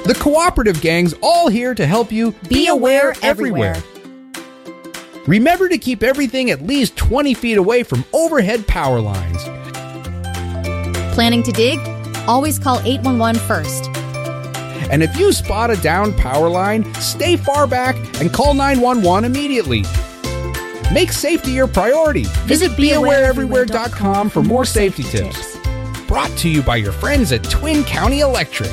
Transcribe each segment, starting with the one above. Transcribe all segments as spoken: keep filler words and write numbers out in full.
The cooperative gang's all here to help you be aware everywhere. Remember to keep everything at least twenty feet away from overhead power lines. Planning to dig? Always call eight one one first. And if you spot a downed power line, stay far back and call nine one one immediately. Make safety your priority. Visit be aware everywhere dot com for more safety tips. Brought to you by your friends at Twin County Electric.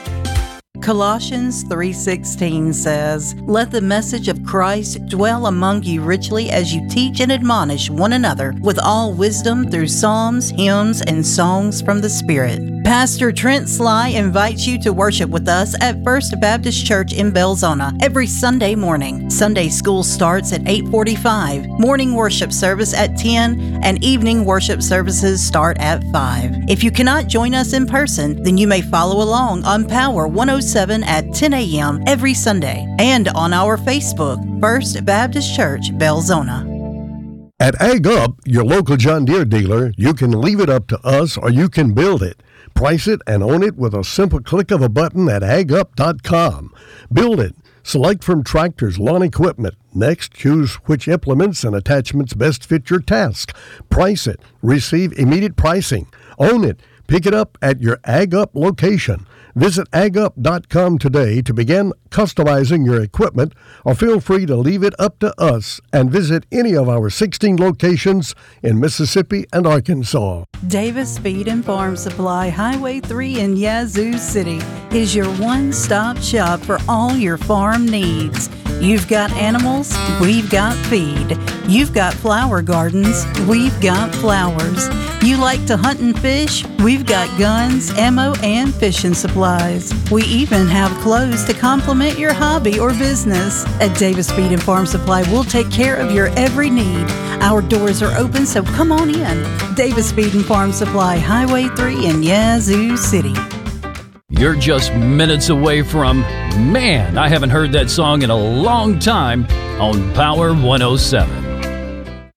Colossians three sixteen says, "Let the message of Christ dwell among you richly as you teach and admonish one another with all wisdom through psalms, hymns, and songs from the Spirit." Pastor Trent Sly invites you to worship with us at First Baptist Church in Belzona every Sunday morning. Sunday school starts at eight forty-five, morning worship service at ten, and evening worship services start at five. If you cannot join us in person, then you may follow along on Power one oh seven at ten a.m. every Sunday and on our Facebook, First Baptist Church, Belzona. At Ag Up, your local John Deere dealer, you can leave it up to us or you can build it. Price it and own it with a simple click of a button at ag up dot com. Build it. Select from tractors, lawn equipment. Next, choose which implements and attachments best fit your task. Price it. Receive immediate pricing. Own it. Pick it up at your Ag Up location. Visit ag up dot com today to begin customizing your equipment, or feel free to leave it up to us and visit any of our sixteen locations in Mississippi and Arkansas. Davis Feed and Farm Supply, Highway three in Yazoo City, is your one-stop shop for all your farm needs. You've got animals, we've got feed. You've got flower gardens, we've got flowers. You like to hunt and fish? We've got guns, ammo, and fishing supplies. We even have clothes to complement your hobby or business. At Davis Feed and Farm Supply, we'll take care of your every need. Our doors are open, so come on in. Davis Feed and Farm Supply, Highway three in Yazoo City. You're just minutes away from, man, I haven't heard that song in a long time, on Power one oh seven.